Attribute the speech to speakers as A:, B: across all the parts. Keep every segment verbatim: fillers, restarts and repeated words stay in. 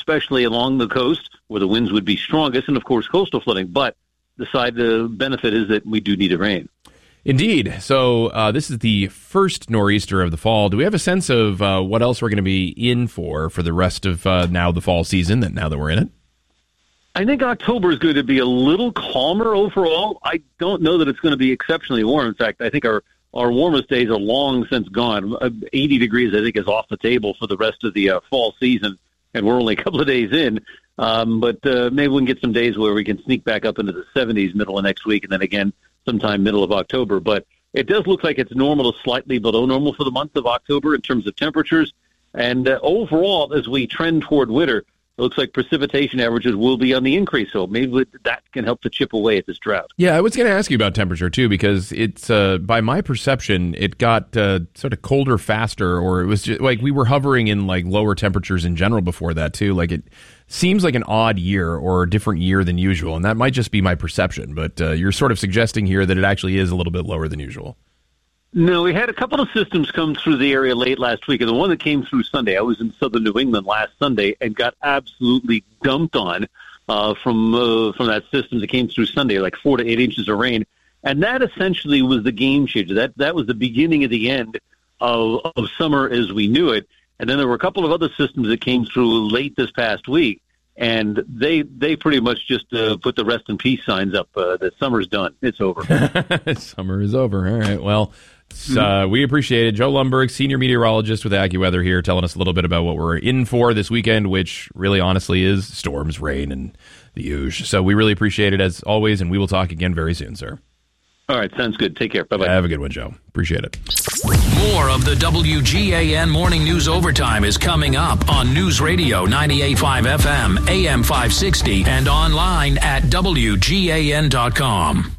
A: especially along the coast where the winds would be strongest, and, of course, coastal flooding. But the side the benefit is that we do need it rain.
B: Indeed. So uh, this is the first nor'easter of the fall. Do we have a sense of uh, what else we're going to be in for for the rest of uh, now the fall season, that now that we're in it?
A: I think October is going to be a little calmer overall. I don't know that it's going to be exceptionally warm. In fact, I think our, our warmest days are long since gone. eighty degrees, I think, is off the table for the rest of the uh, fall season, and we're only a couple of days in. Um, but uh, maybe we can get some days where we can sneak back up into the seventies middle of next week, and then again sometime middle of October. But it does look like it's normal to slightly below normal for the month of October in terms of temperatures. And uh, overall, as we trend toward winter, it looks like precipitation averages will be on the increase. So maybe that can help to chip away at this drought.
B: Yeah, I was going to ask you about temperature, too, because it's, uh, by my perception, it got uh, sort of colder faster, or it was just like we were hovering in like lower temperatures in general before that, too. Like it seems like an odd year or a different year than usual, and that might just be my perception. But uh, you're sort of suggesting here that it actually is a little bit lower than usual.
A: No, we had a couple of systems come through the area late last week, and the one that came through Sunday, I was in southern New England last Sunday and got absolutely dumped on uh, from uh, from that system that came through Sunday, like four to eight inches of rain. And that essentially was the game changer. That that was the beginning of the end of, of summer as we knew it. And then there were a couple of other systems that came through late this past week, and they they pretty much just uh, put the rest in peace signs up. Uh, that summer's done. It's over.
B: Summer is over. All right. Well, uh, we appreciate it. Joe Lundberg, senior meteorologist with AccuWeather here, telling us a little bit about what we're in for this weekend, which really honestly is storms, rain, and the huge. So we really appreciate it as always, and we will talk again very soon, sir.
A: All right, sounds good. Take care. Bye-bye.
B: Have a good one, Joe. Appreciate it.
C: More of the W G A N Morning News Overtime is coming up on News Radio ninety-eight point five F M, A M five sixty, and online at W G A N dot com.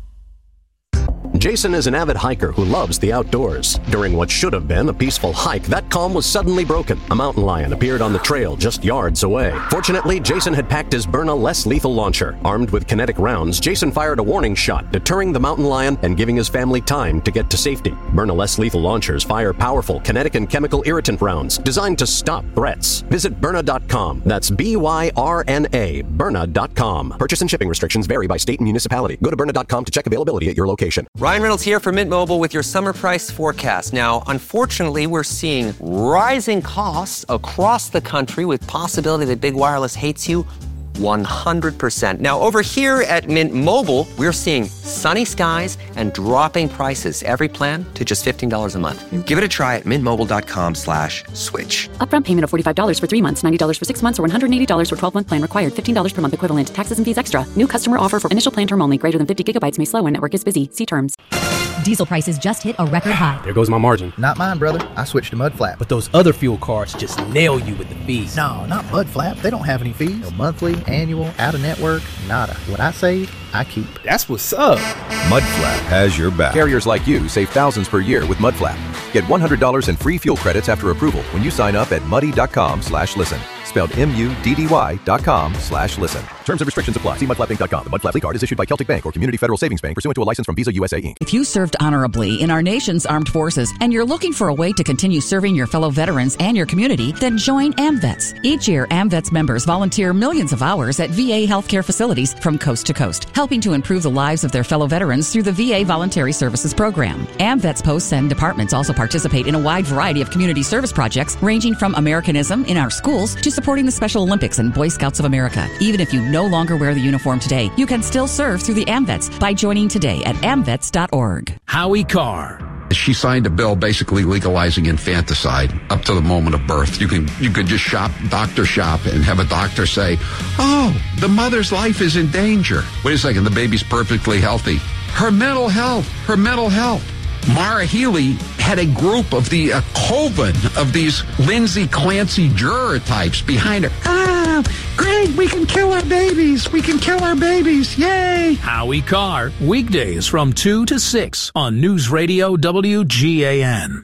D: Jason is an avid hiker who loves the outdoors. During what should have been a peaceful hike, that calm was suddenly broken. A mountain lion appeared on the trail just yards away. Fortunately, Jason had packed his Byrna less lethal launcher. Armed with kinetic rounds, Jason fired a warning shot, deterring the mountain lion and giving his family time to get to safety. Byrna less lethal launchers fire powerful kinetic and chemical irritant rounds designed to stop threats. Visit Byrna dot com. That's B Y R N A, Byrna dot com. Purchase and shipping restrictions vary by state and municipality. Go to Byrna dot com to check availability at your location.
E: Ryan Reynolds here for Mint Mobile with your summer price forecast. Now, unfortunately, we're seeing rising costs across the country with possibility that big wireless hates you one hundred percent. Now, over here at Mint Mobile, we're seeing sunny skies and dropping prices. Every plan to just fifteen dollars a month. Give it a try at mintmobile.com slash switch.
F: Upfront payment of forty-five dollars for three months, ninety dollars for six months, or one hundred eighty dollars for twelve-month plan required. fifteen dollars per month equivalent. Taxes and fees extra. New customer offer for initial plan term only. Greater than fifty gigabytes may slow when network is busy. See terms.
G: Diesel prices just hit a record high.
H: There goes my margin.
I: Not mine, brother. I switched to Mudflap.
H: But those other fuel cards just nail you with the fees.
I: No, not Mudflap. They don't have any fees. No monthly, annual, out-of-network, nada. What I save, I keep.
H: That's what's up.
J: Mudflap has your back. Carriers like you save thousands per year with Mudflap. Get one hundred dollars in free fuel credits after approval when you sign up at muddy.com slash listen. Spelled M-U-D-D-Y dot com slash listen. Terms and restrictions apply. See mudflap inc dot com. The Mudflap card is issued by Celtic Bank or Community Federal Savings Bank pursuant to a license from Visa U S A Incorporated.
K: If you served honorably in our nation's armed forces and you're looking for a way to continue serving your fellow veterans and your community, then join AMVETS. Each year, AMVETS members volunteer millions of hours at V A healthcare facilities from coast to coast, helping to improve the lives of their fellow veterans through the V A Voluntary Services Program. AMVETS posts and departments also participate in a wide variety of community service projects, ranging from Americanism in our schools to supporting the Special Olympics and Boy Scouts of America. Even if you no longer wear the uniform today, you can still serve through the AMVETS by joining today at amvets dot org.
C: Howie Carr.
L: She signed a bill basically legalizing infanticide up to the moment of birth. You can you could just shop, doctor shop, and have a doctor say, oh, the mother's life is in danger. Wait a second, the baby's perfectly healthy. Her mental health, her mental health. Mara Healy had a group of the uh, coven of these Lindsay Clancy juror types behind her. Ah, great, we can kill our babies. We can kill our babies. Yay.
C: Howie Carr, weekdays from two to six on News Radio W G A N.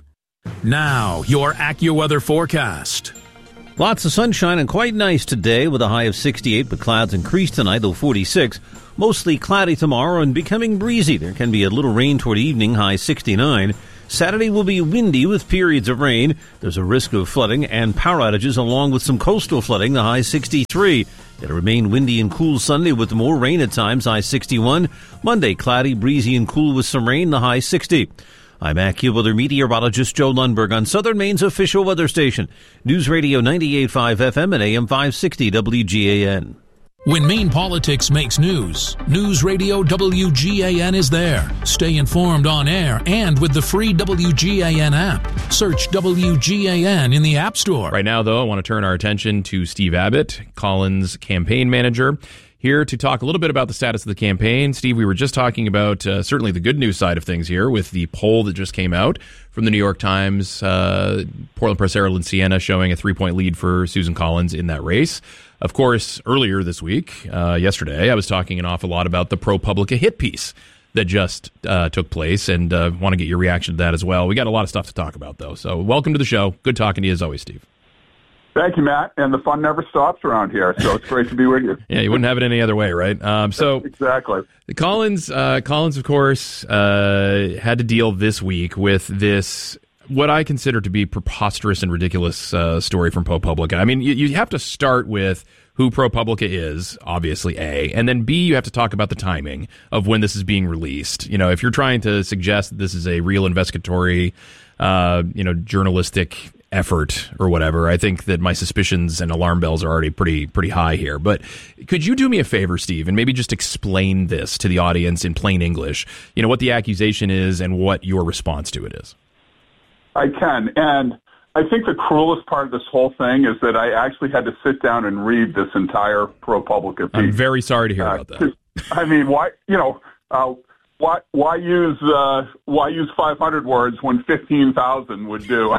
C: Now, your AccuWeather forecast.
M: Lots of sunshine and quite nice today with a high of sixty-eight, but clouds increase tonight, though forty-six. Mostly cloudy tomorrow and becoming breezy. There can be a little rain toward evening, high sixty-nine. Saturday will be windy with periods of rain. There's a risk of flooding and power outages along with some coastal flooding, the high sixty-three. It'll remain windy and cool Sunday with more rain at times, high sixty-one. Monday, cloudy, breezy, and cool with some rain, the high sixty. I'm AccuWeather meteorologist Joe Lundberg on Southern Maine's official weather station, News Radio ninety-eight point five F M and A M five sixty W G A N.
C: When Maine politics makes news, News Radio W G A N is there. Stay informed on air and with the free W G A N app. Search W G A N in the App Store.
B: Right now, though, I want to turn our attention to Steve Abbott, Collins' campaign manager, here to talk a little bit about the status of the campaign. Steve, we were just talking about uh, certainly the good news side of things here with the poll that just came out from the New York Times, uh, Portland Press Herald and Siena showing a three-point lead for Susan Collins in that race. Of course, earlier this week, uh, yesterday, I was talking an awful lot about the ProPublica hit piece that just uh, took place, and uh, want to get your reaction to that as well. We got a lot of stuff to talk about, though. So welcome to the show. Good talking to you as always, Steve.
N: Thank you, Matt. And the fun never stops around here, so it's great to be with you.
B: Yeah, you wouldn't have it any other way, right? Um, so
N: exactly.
B: Collins, uh, Collins, of course, uh, had to deal this week with this, what I consider to be preposterous and ridiculous uh, story from ProPublica. I mean, you, you have to start with who ProPublica is, obviously, A, and then B, you have to talk about the timing of when this is being released. You know, if you're trying to suggest that this is a real investigatory, uh, you know, journalistic effort or whatever, I think that my suspicions and alarm bells are already pretty pretty high here. But could you do me a favor, Steve, and maybe just explain this to the audience in plain English, you know, what the accusation is and what your response to it is?
N: I can, and I think the cruelest part of this whole thing is that I actually had to sit down and read this entire ProPublica piece.
B: I'm very sorry to hear uh, about that.
N: I mean, why, you know, uh, why why use uh, why use five hundred words when fifteen thousand would do?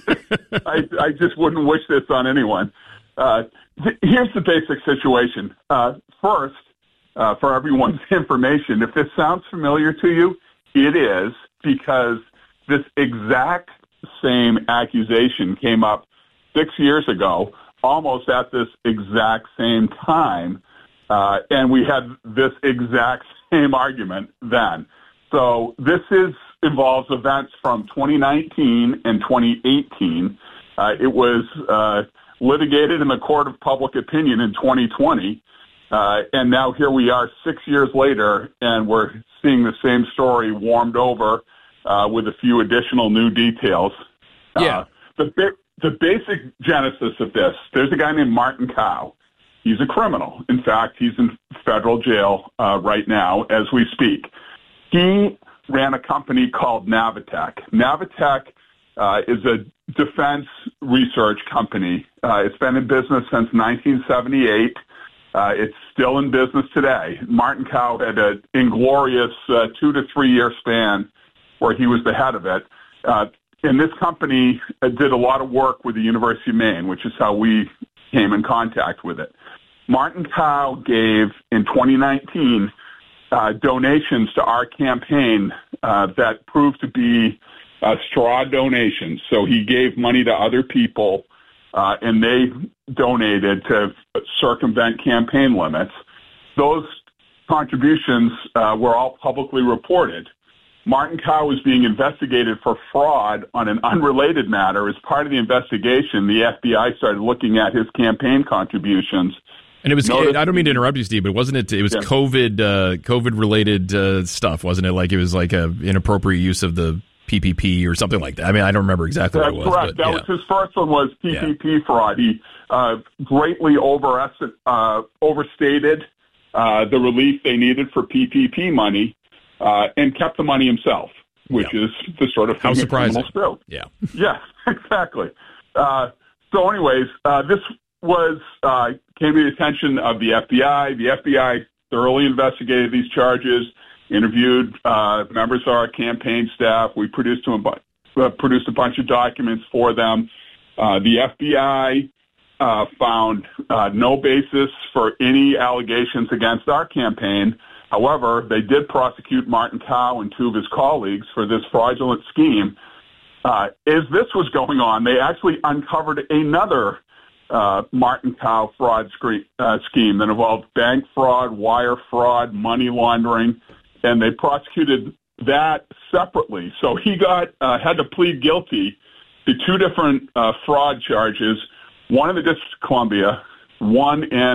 N: I, I just wouldn't wish this on anyone. Uh, th- here's the basic situation. Uh, first, uh, for everyone's information, if this sounds familiar to you, it is, because this exact same accusation came up six years ago, almost at this exact same time, uh, and we had this exact same argument then. So this is involves events from twenty nineteen and twenty eighteen. Uh, it was uh, litigated in the court of public opinion in twenty twenty, uh, and now here we are six years later, and we're seeing the same story warmed over Uh, with a few additional new details.
B: Yeah.
N: Uh, the, the basic genesis of this, there's a guy named Martin Cow. He's a criminal. In fact, he's in federal jail uh, right now as we speak. He ran a company called Navitech. Navitech uh, is a defense research company. Uh, it's been in business since nineteen seventy-eight. Uh, it's still in business today. Martin Cow had an inglorious uh, two to three year span where he was the head of it. Uh, and this company uh, did a lot of work with the University of Maine, which is how we came in contact with it. Martin Cow gave, in twenty nineteen, uh, donations to our campaign uh, that proved to be uh, straw donations. So he gave money to other people, uh, and they donated to circumvent campaign limits. Those contributions uh, were all publicly reported. Martin Cow was being investigated for fraud on an unrelated matter. As part of the investigation, the F B I started looking at his campaign contributions.
B: And it was,
N: Notice,
B: I don't mean to interrupt you, Steve, but wasn't it, it was yeah. COVID, uh, COVID-related uh, stuff, wasn't it? Like it was like a inappropriate use of the P P P or something like that. I mean, I don't remember exactly
N: That's
B: what it was.
N: correct.
B: But,
N: that
B: yeah.
N: was his first one was P P P yeah. fraud. He uh, greatly over, uh, overstated uh, the relief they needed for P P P money. Uh, and kept the money himself, which yeah. is the sort of thing
B: How surprising.
N: criminals do.
B: Yeah.
N: Yeah, exactly. Uh, so anyways, uh, this was, uh, came to the attention of the F B I. The F B I thoroughly investigated these charges, interviewed uh, members of our campaign staff. We produced, them a, uh, produced a bunch of documents for them. Uh, the F B I uh, found uh, no basis for any allegations against our campaign. However, they did prosecute Martin Cow and two of his colleagues for this fraudulent scheme. Uh, as this was going on, they actually uncovered another uh, Martin Cow fraud scre- uh, scheme that involved bank fraud, wire fraud, money laundering, and they prosecuted that separately. So he got uh, had to plead guilty to two different uh, fraud charges, one in the District of Columbia, one in